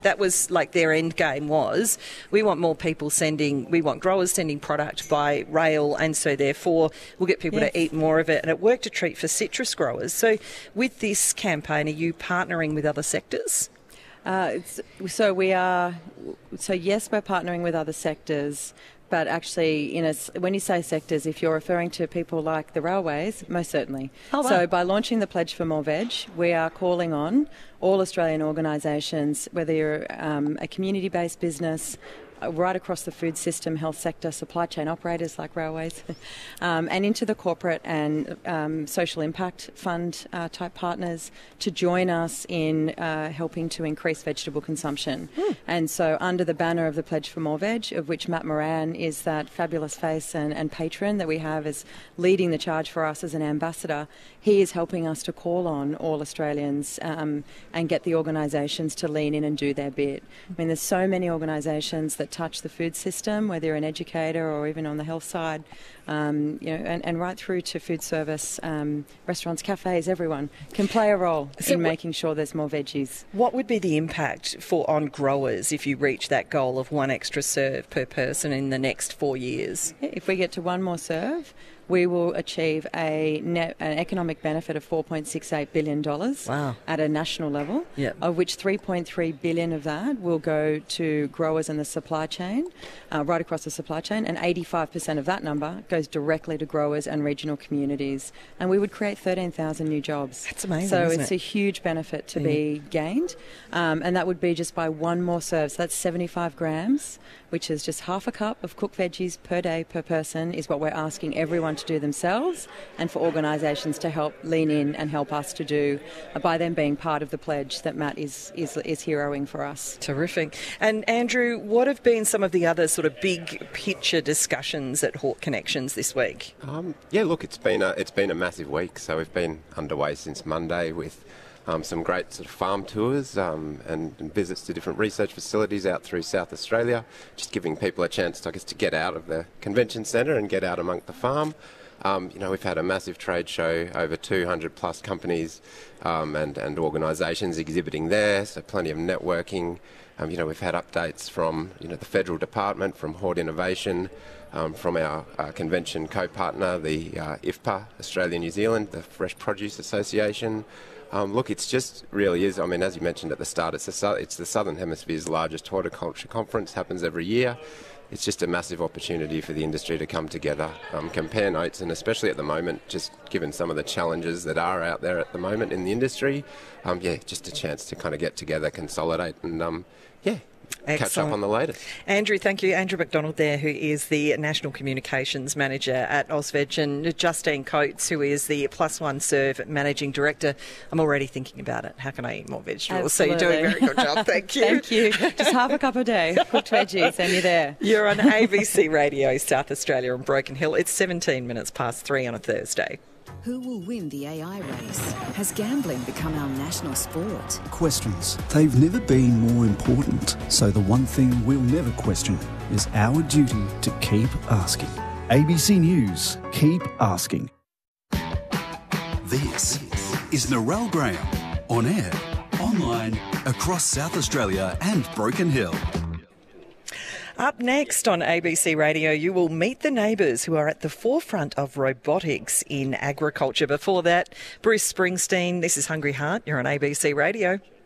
That was like their end game was, we want more people we want growers sending product by rail, and so therefore we'll get people to eat more of it. And it worked a treat for citrus growers. So with this campaign, are you partnering with other sectors? Yes, we're partnering with other sectors. But actually, when you say sectors, if you're referring to people like the railways, most certainly. Oh, wow. So by launching the Pledge for More Veg, we are calling on all Australian organisations, whether you're a community-based business, right across the food system, health sector, supply chain operators like railways, and into the corporate and social impact fund type partners to join us in helping to increase vegetable consumption. And so under the banner of the Pledge for More Veg, of which Matt Moran is that fabulous face and patron that we have as leading the charge for us as an ambassador, he is helping us to call on all Australians and get the organisations to lean in and do their bit. I mean, there's so many organisations that touch the food system, whether you're an educator or even on the health side, and right through to food service, restaurants, cafes, everyone can play a role in making sure there's more veggies. What would be the impact on growers if you reach that goal of one extra serve per person in the next 4 years? If we get to one more serve, we will achieve an economic benefit of $4.68 billion at a national level, of which $3.3 billion of that will go to growers in the supply chain, right across the supply chain, and 85% of that number goes directly to growers and regional communities. And we would create 13,000 new jobs. That's amazing, so isn't it's it? a huge benefit to be gained, and that would be just by one more serve. So that's 75 grams, which is just half a cup of cooked veggies per day per person, is what we're asking everyone to do themselves, and for organisations to help lean in and help us to do by them being part of the pledge that Matt is heroing for us. Terrific. And Andrew, what have been some of the other sort of big picture discussions at Hawke Connections this week? It's been a massive week. So we've been underway since Monday with some great sort of farm tours and visits to different research facilities out through South Australia, just giving people a chance, I guess, to get out of the convention centre and get out among the farm. We've had a massive trade show, over 200 plus companies and organisations exhibiting there, so plenty of networking. We've had updates from the federal department, from Hort Innovation, from our convention co-partner, the IFPA, Australia-New Zealand, the Fresh Produce Association. It's just really is. I mean, as you mentioned at the start, it's the Southern Hemisphere's largest horticulture conference, happens every year. It's just a massive opportunity for the industry to come together, compare notes, and especially at the moment, just given some of the challenges that are out there at the moment in the industry, just a chance to kind of get together, consolidate, and catch up on the latest. Andrew, thank you. Andrew McDonald there, who is the National Communications Manager at AusVeg, and Justine Coates, who is the Plus One Serve Managing Director. I'm already thinking about it. How can I eat more vegetables? Absolutely. So you're doing a very good job. Thank you. Thank you. Just half a cup a day, cooked veggies, and you're there. You're on ABC Radio South Australia on Broken Hill. It's 17 minutes past 3 on a Thursday. Who will win the AI race? Has gambling become our national sport? Questions. They've never been more important. So the one thing we'll never question is our duty to keep asking. ABC News. Keep asking. This is Narelle Graham. On air, online, across South Australia and Broken Hill. Up next on ABC Radio, you will meet the neighbours who are at the forefront of robotics in agriculture. Before that, Bruce Springsteen, this is Hungry Heart. You're on ABC Radio.